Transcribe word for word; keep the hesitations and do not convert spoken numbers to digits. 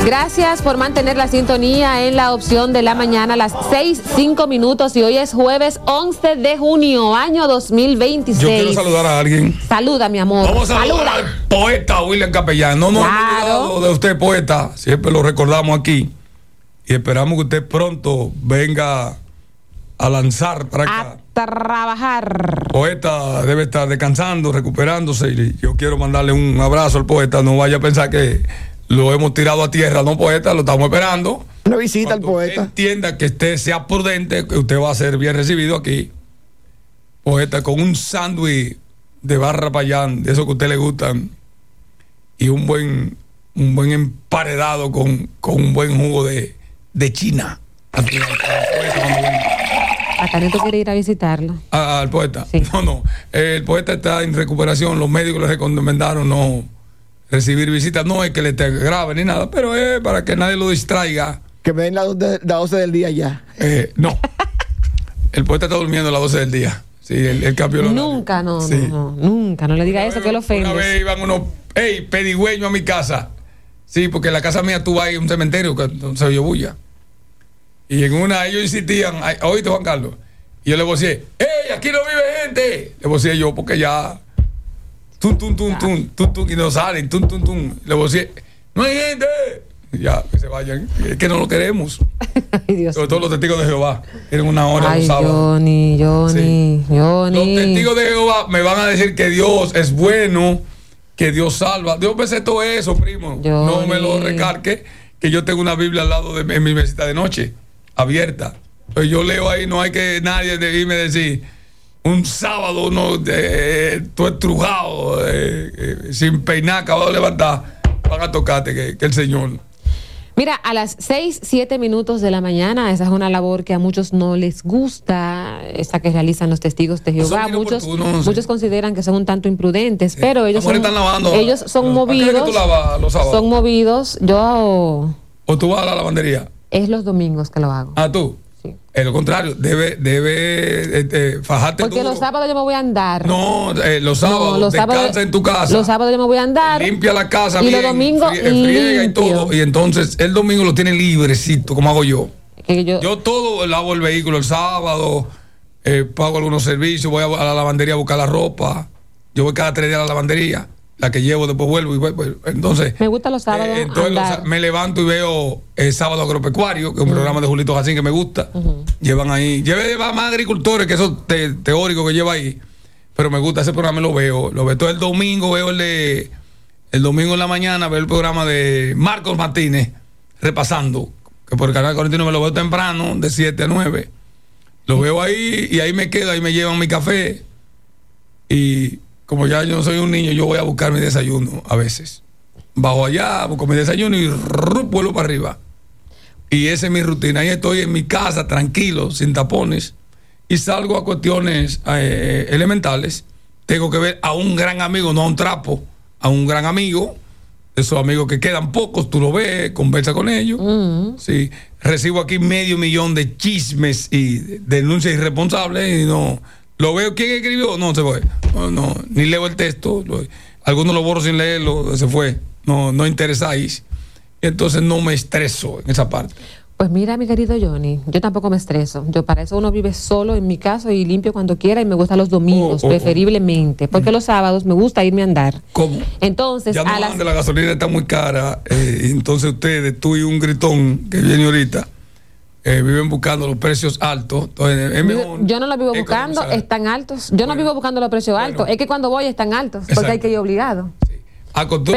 Gracias por mantener la sintonía en la opción de la mañana a las seis, cinco minutos y hoy es jueves once de junio, año dos mil veintiséis. Yo quiero saludar a alguien. Saluda, mi amor. Vamos a saludar Saluda. al poeta William Capellán. No nos claro. hemos olvidado de usted, poeta. Siempre lo recordamos aquí. Y esperamos que usted pronto venga a lanzar para acá. A trabajar. Poeta debe estar descansando, recuperándose. Y yo quiero mandarle un abrazo al poeta. No vaya a pensar que lo hemos tirado a tierra, no, poeta, lo estamos esperando. Una visita al poeta. Entienda que usted sea prudente, que usted va a ser bien recibido aquí. Poeta, con un sándwich de barra payán, de eso que a usted le gustan, y un buen, un buen emparedado con, con un buen jugo de, de China. Aquí, al poeta, a Caneto quiere ir a visitarlo. Ah, al poeta. Sí. No, no. El poeta está en recuperación. Los médicos le recomendaron no recibir visitas. No es que le esté grave ni nada, pero es para que nadie lo distraiga. Que me den las doce del día ya. Eh, no. El poeta está durmiendo a las doce del día. Sí, él, él cambió el horario. Nunca, no, sí. no, no, nunca. No le diga una eso vez, que lo ofende. Una vez iban unos, hey, pedigüeños a mi casa. Sí, porque en la casa mía tú vas a un cementerio que se oye bulla. Y en una ellos insistían, oíste, Juan Carlos. Y yo le vocé, hey, aquí no vive gente. Le vocé yo porque ya tum, tum, tum, tum, tum, tum, y no salen, tum, tum, tum. Le vocé, no hay gente. Y ya, que se vayan. Es que no lo queremos. Ay, Dios. Sobre todo los testigos de Jehová. Tienen una hora Ay, los sábados. Johnny, Johnny, sí. Johnny. Los testigos de Jehová me van a decir que Dios es bueno, que Dios salva. Dios me sé todo eso, primo. Johnny. No me lo recalque, que yo tengo una Biblia al lado de en mi mesita de noche, abierta. Pues yo leo ahí, no hay que nadie de irme decir un sábado uno de, todo estrujado, eh, eh, sin peinar, acabado de levantar, van a tocarte que, que el Señor. Mira, a las seis, siete minutos de la mañana, esa es una labor que a muchos no les gusta, esa que realizan los testigos de Jehová. Muchos, no sé. muchos consideran que son un tanto imprudentes, sí. pero ellos son, lavando, ellos son movidos. ¿Tú lavas los sábados? Son movidos. Yo. ¿O tú vas a la lavandería? Es los domingos que lo hago. Ah, tú. Es lo contrario, debe, debe este, fajarte porque duro. Los sábados yo me voy a andar. No, eh, los sábados no, los descansa sábados, en tu casa. Los sábados yo me voy a andar. Limpia la casa y bien. Y los domingos frie, friega y todo. Y entonces el domingo lo tiene librecito, como hago yo. Que yo, yo todo lavo el vehículo el sábado, eh, pago algunos servicios, voy a, a la lavandería a buscar la ropa. Yo voy cada tres días a la lavandería. La que llevo, después vuelvo y vuelvo. Entonces, me gustan los sábados. Eh, entonces los, me levanto y veo el Sábado Agropecuario, que es un uh-huh. programa de Julito Jacín que me gusta. Uh-huh. Llevan ahí, lleva más agricultores que esos te, teóricos que lleva ahí. Pero me gusta ese programa, lo veo. Lo veo todo el domingo, veo el de. El domingo en la mañana veo el programa de Marcos Martínez, repasando. Que por el canal cuarenta y nueve me lo veo temprano, de siete a nueve. Lo veo ahí y ahí me quedo, ahí me llevan mi café. Y. Como ya yo no soy un niño, yo voy a buscar mi desayuno a veces. Bajo allá, busco mi desayuno y rup, vuelo para arriba. Y esa es mi rutina. Ahí estoy en mi casa, tranquilo, sin tapones. Y salgo a cuestiones eh, elementales. Tengo que ver a un gran amigo, no a un trapo, a un gran amigo. Esos amigos que quedan pocos, tú lo ves, conversa con ellos. Uh-huh. Sí. Recibo aquí medio millón de chismes y denuncias irresponsables y no... Lo veo, ¿quién escribió? No se fue. No, no, ni leo el texto. Lo, algunos lo borro sin leerlo, se fue. No, no interesáis. Entonces no me estreso en esa parte. Pues mira, mi querido Johnny, yo tampoco me estreso. Yo para eso uno vive solo en mi casa y limpio cuando quiera y me gustan los domingos, oh, oh, preferiblemente. Porque mm. los sábados me gusta irme a andar. ¿Cómo? Entonces, ya no a las... la gasolina está muy cara. Eh, entonces ustedes, tú y un gritón que viene ahorita, Eh, viven buscando los precios altos. Entonces, es mejor, yo no los vivo buscando, están altos. Yo bueno, no vivo buscando los precios bueno, altos. Es que cuando voy están altos, porque exacto. hay que ir obligado. Sí.